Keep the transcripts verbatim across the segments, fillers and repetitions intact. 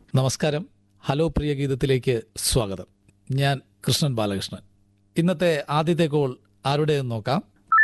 നമസ്കാരം. ഹലോ പ്രിയ ഗീതത്തിലേക്ക് സ്വാഗതം. ഞാൻ കൃഷ്ണൻ ബാലകൃഷ്ണൻ. ഇന്നത്തെ ആദ്യത്തെ കോൾ ആരുടെയെന്ന് നോക്കാം.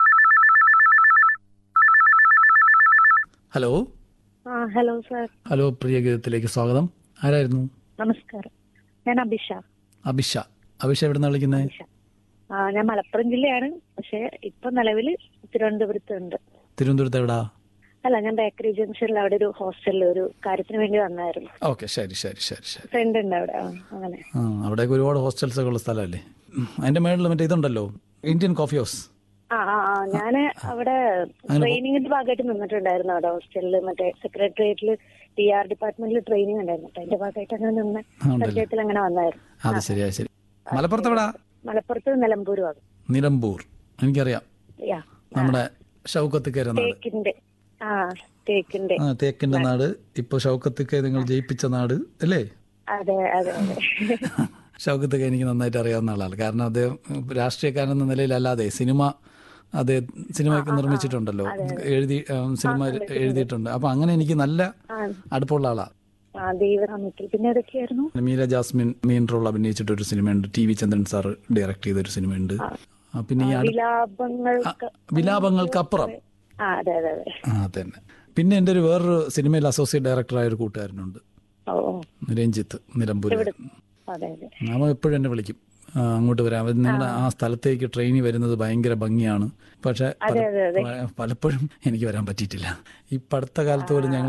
ഹലോ. Hello sir. ഹലോ പ്രിയ ഗീതത്തിലേക്ക് സ്വാഗതം. ആരായിരുന്നു? നമസ്കാരം, ഞാൻ അഭിഷ. അഭിഷ. അഭിഷ എവിടെ നിന്നാണ് വിളിക്കുന്നത്? ഞാൻ മലപ്പുറം ജില്ലയാണ്, പക്ഷെ ഇപ്പൊ നിലവിൽ തിരുവനന്തപുരത്ത് ഉണ്ട്. തിരുവനന്തപുരത്ത് എവിടാ? അല്ല, ഞാൻ ബേക്കറി ജംഗ്ഷനിൽ അവിടെ ഒരു ഹോസ്റ്റലിൽ ഒരു കാര്യത്തിന് വേണ്ടി വന്നായിരുന്നു. ഓക്കെ, ശരി ശരി ശരി ശരി. ഫ്രണ്ട് ഉണ്ട് അവിടെ. അങ്ങനെ ആ, അവിടേക്ക് ഒരുപാട് ഹോസ്റ്റൽസ് ഒക്കെ ഉള്ള സ്ഥലമല്ലേ? അതിന്റെ മേളിൽ മറ്റേ ഇതുണ്ടല്ലോ, ഇന്ത്യൻ കോഫി ഹൗസ്. ആ ആ ആ ഞാന് അവിടെ ട്രെയിനിങ്ങിന്റെ ഭാഗമായിട്ട് നിന്നിട്ടുണ്ടായിരുന്നു. അവിടെ ഹോസ്റ്റലിൽ മറ്റേ സെക്രട്ടേറിയറ്റിൽ ടി ആർ ഡിപ്പാർട്ട്മെന്റിൽ ട്രെയിനിങ് ഉണ്ടായിരുന്നു. അതിന്റെ ഭാഗമായിട്ട് അങ്ങനെ നിന്ന് പരിചയത്തിൽ അങ്ങനെ വന്നായിരുന്നു. അത് ശരിയാ. ശരി. മലപ്പുറത്ത് എവിടാ? മലപ്പുറത്ത് നിലമ്പൂർ ഭാഗം. നിലമ്പൂർ എനിക്കറിയാം. നമ്മുടെ ഷൗക്കത്ത് കയറുന്ന തേക്കിന്റെ ആ തേക്കിന്റെ ആ തേക്കിന്റെ നാട്. ഇപ്പൊ ഷൗക്കത്തൊക്കെ നിങ്ങൾ ജയിപ്പിച്ച നാട് അല്ലേ? അതെ അതെ അതെ. ഷൗക്കത്തൊക്കെ എനിക്ക് നന്നായിട്ട് അറിയാവുന്ന ആളാണ്. കാരണം അദ്ദേഹം രാഷ്ട്രീയക്കാരെന്ന നിലയിലല്ലാതെ സിനിമ അത് സിനിമയൊക്കെ നിർമ്മിച്ചിട്ടുണ്ടല്ലോ, എഴുതി സിനിമ എഴുതിയിട്ടുണ്ട്. അപ്പൊ അങ്ങനെ എനിക്ക് നല്ല അടുപ്പമുള്ള ആളാ. പിന്നെ ഏതൊക്കെയായിരുന്നു? മീര ജാസ്മിൻ മെയിൻ റോൾ അഭിനയിച്ചിട്ട് ഒരു സിനിമയുണ്ട്, ടി വി ചന്ദ്രൻ സാർ ഡയറക്ട് ചെയ്ത ഒരു സിനിമയുണ്ട്. പിന്നെ ഈ വിലാപങ്ങൾക്കപ്പുറം. ആ തന്നെ. പിന്നെ എന്റെ ഒരു വേറൊരു സിനിമയിൽ അസോസിയേറ്റ് ഡയറക്ടറായ ഒരു കൂട്ടുകാരനുണ്ട്, രഞ്ജിത്ത്, നിലമ്പൂർ. അവൻ എപ്പോഴും എന്നെ വിളിക്കും അങ്ങോട്ട് വരാം. നിങ്ങളുടെ ആ സ്ഥലത്തേക്ക് ട്രെയിനിൽ വരുന്നത് ഭയങ്കര ഭംഗിയാണ്, പക്ഷെ പലപ്പോഴും എനിക്ക് വരാൻ പറ്റിയിട്ടില്ല. ഈ അടുത്ത കാലത്ത് പോലും ഞങ്ങൾ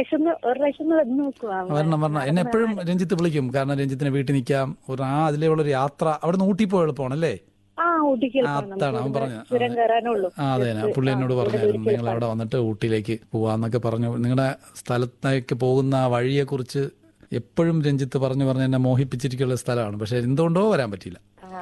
വരണം വരണം എന്നെ എപ്പോഴും രഞ്ജിത്ത് വിളിക്കും. കാരണം രഞ്ജിത്തിന് വീട്ടിൽ നിൽക്കാം. ഒരു ആ അതിലേയുള്ളൊരു യാത്ര അവിടെ നിന്ന് ഊട്ടി പോയി എളുപ്പമാണല്ലേ? അതാണ് അവൻ പറഞ്ഞത്. ആ അതെ, പുള്ളി എന്നോട് പറഞ്ഞായിരുന്നു നിങ്ങൾ അവിടെ വന്നിട്ട് ഊട്ടിയിലേക്ക് പോവാന്നൊക്കെ പറഞ്ഞു. നിങ്ങളുടെ സ്ഥലത്തേക്ക് പോകുന്ന ആ വഴിയെ കുറിച്ച് എപ്പോഴും രഞ്ജിത്ത് പറഞ്ഞു പറഞ്ഞ് എന്നെ മോഹിപ്പിച്ചിരിക്കുന്ന സ്ഥലമാണ്. പക്ഷെ എന്തുകൊണ്ടോ വരാൻ പറ്റിയില്ല.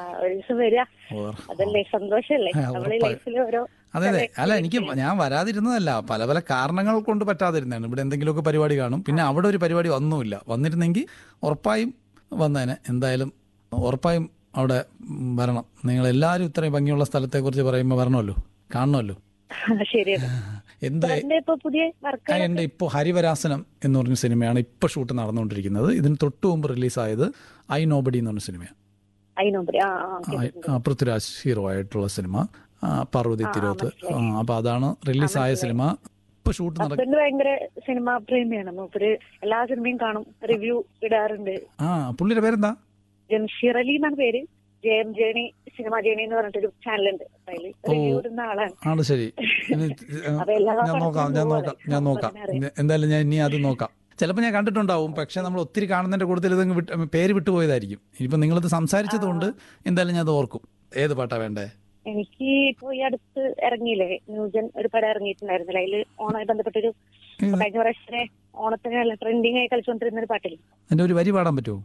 അതെ അതെ. അല്ല, എനിക്ക് ഞാൻ വരാതിരുന്നതല്ല, പല പല കാരണങ്ങൾ കൊണ്ട് പറ്റാതിരുന്നതാണ്. ഇവിടെ എന്തെങ്കിലുമൊക്കെ പരിപാടി കാണും. പിന്നെ അവിടെ ഒരു പരിപാടി വന്നുമില്ല. വന്നിരുന്നെങ്കിൽ ഉറപ്പായും വന്നേനെ. എന്തായാലും ഉറപ്പായും അവിടെ വരണം. നിങ്ങൾ എല്ലാവരും ഇത്രയും ഭംഗിയുള്ള സ്ഥലത്തെ കുറിച്ച് പറയുമ്പോൾ വരണമല്ലോ, കാണണമല്ലോ. എന്താ എന്റെ ഇപ്പോ ഹരിവരാസനം എന്ന് പറഞ്ഞ സിനിമയാണ് ഇപ്പൊ ഷൂട്ട് നടന്നുകൊണ്ടിരിക്കുന്നത്. ഇതിന് തൊട്ടു മുമ്പ് റിലീസായത് ഐ നോബഡി എന്ന് പറഞ്ഞ സിനിമയാണ്. പൃഥ്വിരാജ് ഹീറോ ആയിട്ടുള്ള സിനിമ, പാർവതി തിരോത്ത്. അപ്പൊ അതാണ് റിലീസായ സിനിമ. ഇപ്പൊ ഷൂട്ട് നടക്കുന്നത്. ഭയങ്കര സിനിമ പ്രേമിയാണ്. എല്ലാ സിനിമയും കാണും, റിവ്യൂ ഇടാറുണ്ട്. ആ പുള്ളിയുടെ പേരെന്താ? ജംഷീർ അലി എന്നാണ് പേര്. ജയം ജേണി സിനിമ ജേണി എന്ന് പറഞ്ഞിട്ടൊരു ചാനലുണ്ട്, അതിൽ റിവ്യൂ ഇടുന്ന ആളാണ്. ആണ്. ശരി, ഞാൻ നോക്കാം ഞാൻ നോക്കാം ഞാൻ നോക്കാം എന്തായാലും ഞാൻ ഇനി അത് നോക്കാം. ചിലപ്പോൾ ഞാൻ കണ്ടിട്ടുണ്ടാവും, പക്ഷെ നമ്മൾ ഒത്തിരി കാണുന്നതിന്റെ കൂടുതൽ ഇത് പേര് വിട്ടുപോയതായിരിക്കും. ഇനിയിപ്പോ നിങ്ങളിത് സംസാരിച്ചത് കൊണ്ട് എന്തായാലും ഞാൻ അത് ഓർക്കും. ഏത് പാട്ടാ വേണ്ടേ? എനിക്ക് ഇപ്പൊ ഈ അടുത്ത് ഇറങ്ങിയില്ലേ ന്യൂജൻ ഒരു പടം ഇറങ്ങിയിട്ടുണ്ടായിരുന്നില്ല, അതിൽ ഓണമായി ബന്ധപ്പെട്ടൊരു കഴിഞ്ഞ പ്രാവശ്യത്തെ ഓണത്തിന് നല്ല ട്രെൻഡിങ് ആയി കളിച്ചുകൊണ്ടിരുന്ന ഒരു പാട്ടില്ലേ, എന്റെ ഒരു വരി പാടാൻ പറ്റുമോ?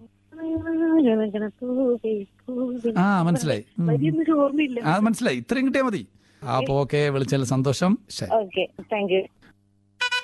ആ മനസ്സിലായി, ഓർമ്മയില്ല. ആ മനസ്സിലായി. ഇത്രയും കിട്ടിയാൽ മതി. അപ്പൊ ഓക്കെ, വിളിച്ചാൽ സന്തോഷം. Okay, thank you.